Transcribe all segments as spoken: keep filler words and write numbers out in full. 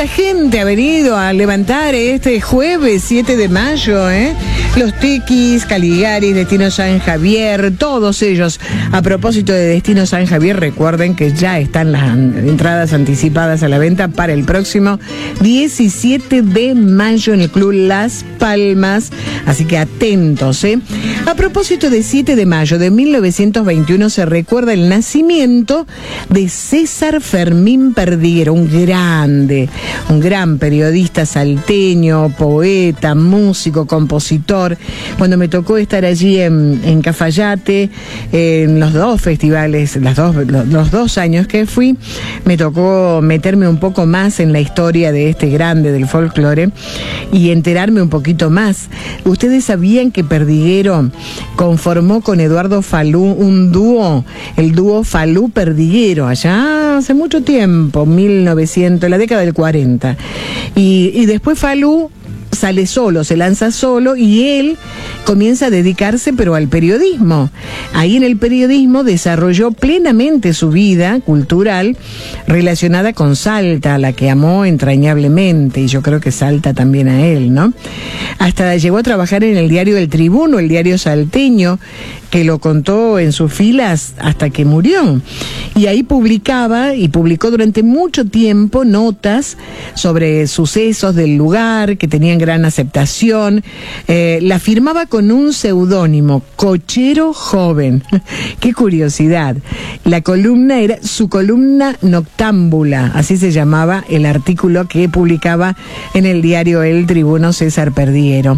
¿Cuánta gente ha venido a levantar este jueves siete de mayo, eh? Los Tikis, Caligaris, Destino San Javier, todos ellos. A propósito de Destino San Javier, recuerden que ya están las entradas anticipadas a la venta para el próximo diecisiete de mayo en el Club Las Palmas, así que atentos, ¿eh? A propósito de siete de mayo de mil novecientos veintiuno se recuerda el nacimiento de César Fermín Perdiguero, un grande, un gran periodista salteño, poeta, músico, compositor. Cuando me tocó estar allí en, en Cafayate, en los dos festivales, las dos, los, los dos años que fui, me tocó meterme un poco más en la historia de este grande del folclore y enterarme un poquito más. ¿Ustedes sabían que Perdiguero conformó con Eduardo Falú un dúo, el dúo Falú-Perdiguero, allá hace mucho tiempo, mil novecientos, la década del cuarenta? Y, y después Falú sale solo, se lanza solo y él comienza a dedicarse pero al periodismo. Ahí en el periodismo desarrolló plenamente su vida cultural relacionada con Salta, a la que amó entrañablemente, y yo creo que Salta también a él, ¿no? Hasta llegó a trabajar en el diario El Tribuno, el diario salteño, que lo contó en sus filas hasta que murió. Y ahí publicaba, y publicó durante mucho tiempo, notas sobre sucesos del lugar que tenían gran aceptación. Eh, la firmaba con un seudónimo, Cochero Joven. Qué curiosidad. La columna era su columna noctámbula, así se llamaba el artículo que publicaba en el diario El Tribuno César Perdiguero.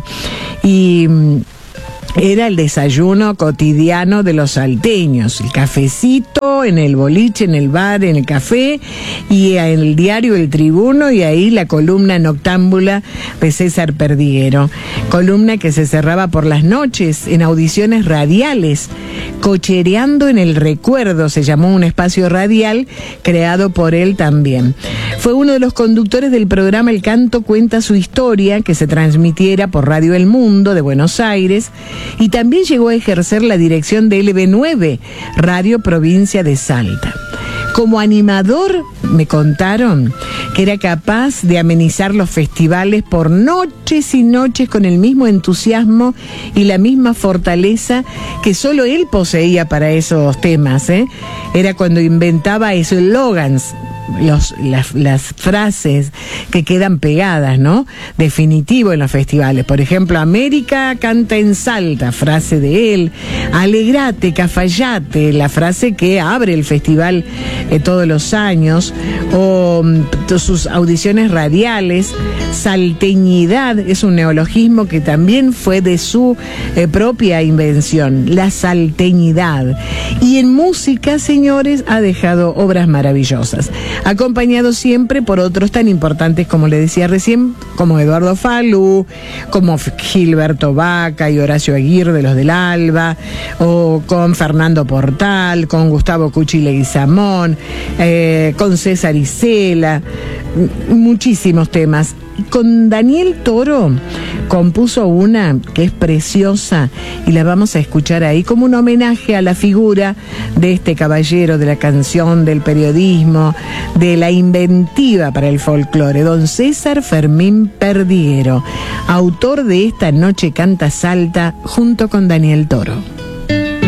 Y era el desayuno cotidiano de los salteños, el cafecito en el boliche, en el bar, en el café, y en el diario El Tribuno, y ahí la columna noctámbula de César Perdiguero, columna que se cerraba por las noches en audiciones radiales. Cochereando en el Recuerdo se llamó un espacio radial creado por él también. Fue uno de los conductores del programa El Canto Cuenta Su Historia, que se transmitiera por Radio El Mundo de Buenos Aires, y también llegó a ejercer la dirección de L B nueve, Radio Provincia de Salta. Como animador, me contaron que era capaz de amenizar los festivales por noches y noches con el mismo entusiasmo y la misma fortaleza que solo él poseía para esos temas, ¿eh? Era cuando inventaba eslogans, los, las, las frases que quedan pegadas, ¿no? Definitivo en los festivales. Por ejemplo, América canta en Salta, frase de él. Alegrate, Cafayate, la frase que abre el festival eh, todos los años. O mm, sus audiciones radiales. Salteñidad es un neologismo que también fue de su eh, propia invención, la salteñidad. Y en música, señores, ha dejado obras maravillosas, acompañado siempre por otros tan importantes como le decía recién, como Eduardo Falú, como Gilberto Vaca y Horacio Aguirre de los del Alba, o con Fernando Portal, con Gustavo Cuchi Leguizamón, eh, con César Isela, muchísimos temas. Con Daniel Toro compuso una que es preciosa y la vamos a escuchar ahí como un homenaje a la figura de este caballero de la canción, del periodismo, de la inventiva para el folclore, don César Fermín Perdiguero, autor de Esta Noche Canta Salta junto con Daniel Toro.